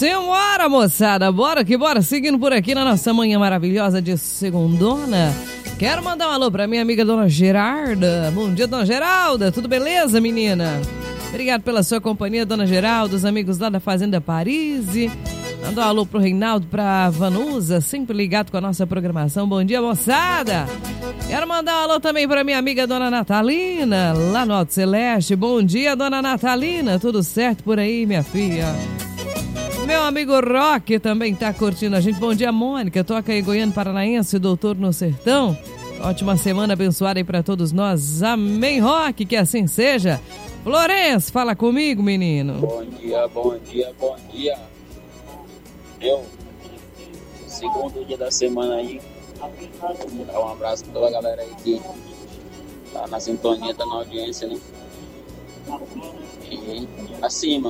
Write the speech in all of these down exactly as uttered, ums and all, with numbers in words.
Simbora, moçada, bora que bora, seguindo por aqui na nossa manhã maravilhosa de segundona. Quero mandar um alô pra minha amiga Dona Gerarda. Bom dia, Dona Geralda, tudo beleza, menina? Obrigado pela sua companhia, Dona Geralda, os amigos lá da Fazenda Paris. Manda um alô pro Reinaldo, pra Vanusa, sempre ligado com a nossa programação. Bom dia, moçada. Quero mandar um alô também pra minha amiga Dona Natalina, lá no Alto Celeste. Bom dia, Dona Natalina, tudo certo por aí, minha filha? Meu amigo Roque também tá curtindo a gente. Bom dia, Mônica. Toca aí Goiânia Paranaense, Doutor no Sertão. Ótima semana abençoada aí pra todos nós. Amém, Roque, que assim seja. Florencio, fala comigo, menino. Bom dia, bom dia, bom dia. Eu, segundo dia da semana aí. Dar um abraço pra toda a galera aí que tá na sintonia, tá na audiência, né? E acima.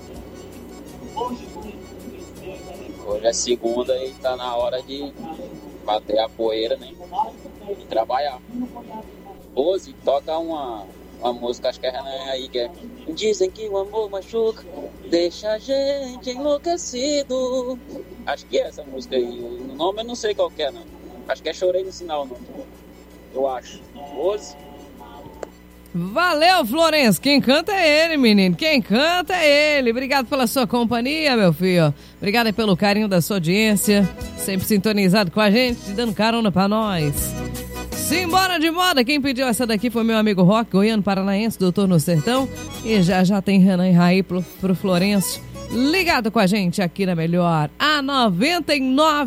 Hoje é segunda e tá na hora de bater a poeira, né? E trabalhar. Rose, toca uma, uma música, acho que é Renan aí, que é dizem que o amor machuca, deixa a gente enlouquecido. Acho que é essa música aí. O nome eu não sei qual que é, não. Acho que é Chorei no Sinal, não. Eu acho. Rose. Valeu, Florencio. Quem canta é ele, menino. Quem canta é ele. Obrigado pela sua companhia, meu filho. Obrigado aí pelo carinho da sua audiência. Sempre sintonizado com a gente, dando carona pra nós. Simbora de moda. Quem pediu essa daqui foi meu amigo Roque, Goiano Paranaense, Doutor no Sertão. E já já tem Renan e Raí pro, pro Florencio. Ligado com a gente aqui na Melhor. A noventa e nove